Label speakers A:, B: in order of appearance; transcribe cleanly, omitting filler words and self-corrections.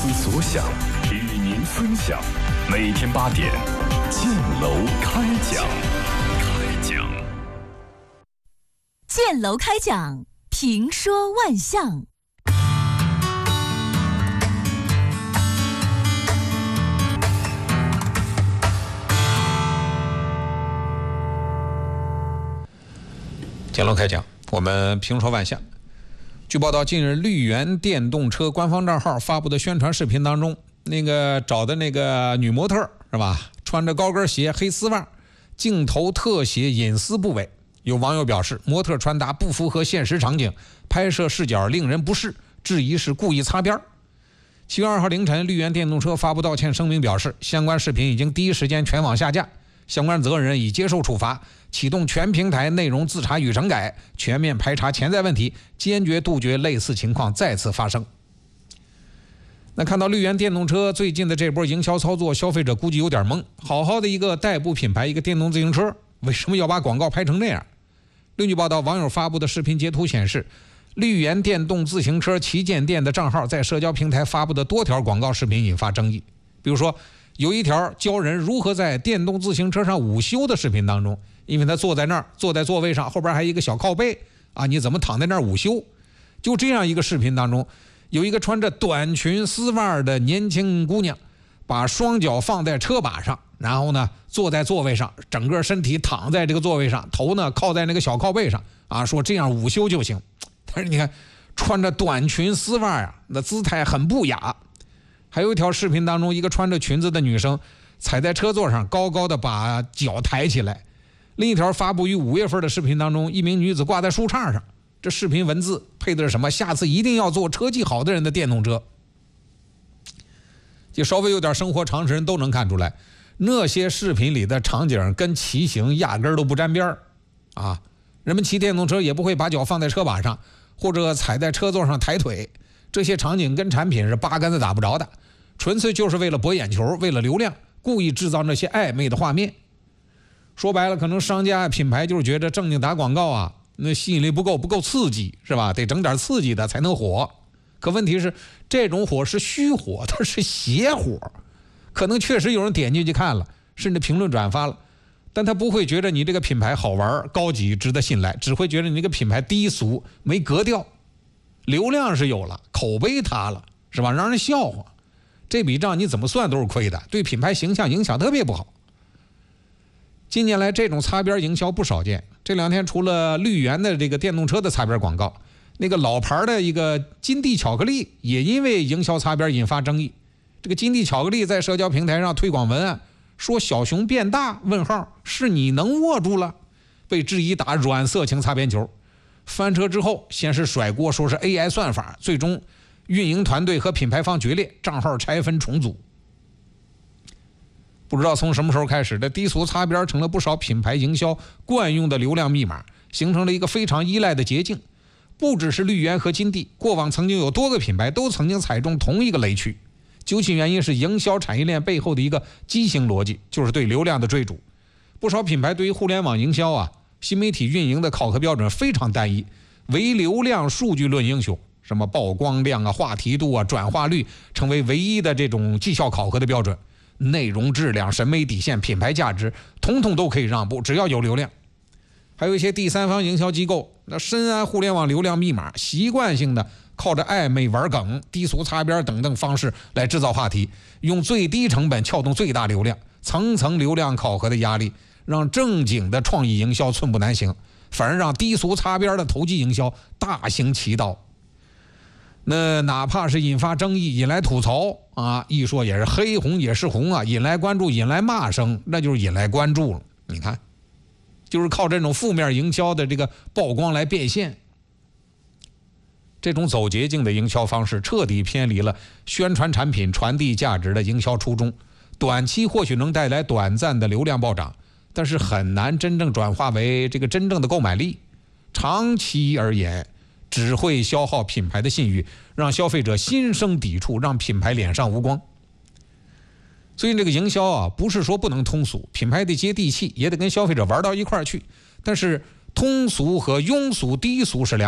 A: 思所想，与您分享。每天8点，建楼开讲。
B: 建楼开讲，评说万象。
C: 建楼开讲，我们评说万象。据报道，近日绿源电动车官方账号发布的宣传视频当中，找的那个女模特是吧，穿着高跟鞋、黑丝袜，镜头特写隐私部位。有网友表示，模特穿搭不符合现实场景，拍摄视角令人不适，质疑是故意擦边。7月2号凌晨，绿源电动车发布道歉声明，表示相关视频已经第一时间全网下架，相关责任人已接受处罚，启动全平台内容自查与整改，全面排查潜在问题，坚决杜绝类似情况再次发生。那看到绿源电动车最近的这波营销操作，消费者估计有点懵。好好的一个代步品牌，一个电动自行车，为什么要把广告拍成这样？另据报道，网友发布的视频截图显示，绿源电动自行车旗舰店的账号在社交平台发布的多条广告视频引发争议。比如说，有一条教人如何在电动自行车上午休的视频当中，因为他坐在那儿，坐在座位上，后边还有一个小靠背啊，你怎么躺在那儿午休？就这样一个视频当中，有一个穿着短裙丝袜的年轻姑娘，把双脚放在车把上，然后呢坐在座位上，整个身体躺在这个座位上，头呢靠在那个小靠背上啊，说这样午休就行。但是你看，穿着短裙丝袜呀，那姿态很不雅。还有一条视频当中，一个穿着裙子的女生踩在车座上，高高的把脚抬起来。另一条发布于5月份的视频当中，一名女子挂在树杈上，这视频文字配的是什么？下次一定要坐车技好的人的电动车。就稍微有点生活常识人都能看出来，那些视频里的场景跟骑行压根儿都不沾边儿啊！人们骑电动车也不会把脚放在车把上，或者踩在车座上抬腿，这些场景跟产品是八竿子打不着的，纯粹就是为了博眼球，为了流量，故意制造那些暧昧的画面。说白了，可能商家品牌就是觉得正经打广告啊，那吸引力不够刺激，是吧？得整点刺激的才能火。可问题是，这种火是虚火，它是邪火。可能确实有人点进去看了，甚至评论转发了，但他不会觉得你这个品牌好玩、高级、值得信赖，只会觉得你这个品牌低俗、没格调。流量是有了，口碑塌了，是吧？让人笑话。这笔账你怎么算都是亏的，对品牌形象影响特别不好。近年来这种擦边营销不少见，这2天除了绿源的这个电动车的擦边广告，那个老牌的一个金地巧克力也因为营销擦边引发争议。这个金地巧克力在社交平台上推广文案说小熊变大，问号是你能握住了，被质疑打软色情擦边球。翻车之后先是甩锅说是 AI 算法，最终运营团队和品牌方决裂，账号拆分重组。不知道从什么时候开始，这低俗擦边成了不少品牌营销惯用的流量密码，形成了一个非常依赖的捷径。不只是绿源和金地，过往曾经有多个品牌都曾经踩中同一个雷区。究其原因是营销产业链背后的一个畸形逻辑，就是对流量的追逐。不少品牌对于互联网营销新媒体运营的考核标准非常单一，唯流量数据论英雄，什么曝光量话题度转化率成为唯一的这种绩效考核的标准。内容质量、审美底线、品牌价值统统都可以让步，只要有流量。还有一些第三方营销机构，那深谙互联网流量密码，习惯性的靠着暧昧玩梗、低俗擦边等等方式来制造话题，用最低成本撬动最大流量，层层流量考核的压力让正经的创意营销寸步难行，反而让低俗擦边的投机营销大行其道。那哪怕是引发争议、引来吐槽一说也是黑红也是红引来关注、引来骂声，那就是引来关注了。你看，就是靠这种负面营销的这个曝光来变现。这种走捷径的营销方式彻底偏离了宣传产品、传递价值的营销初衷。短期或许能带来短暂的流量暴涨，但是很难真正转化为这个真正的购买力。长期而言，只会消耗品牌的信誉，让消费者心生抵触，让品牌脸上无光。所以这个营销不是说不能通俗，品牌得接地气，也得跟消费者玩到一块儿去。但是通俗和庸俗、低俗是两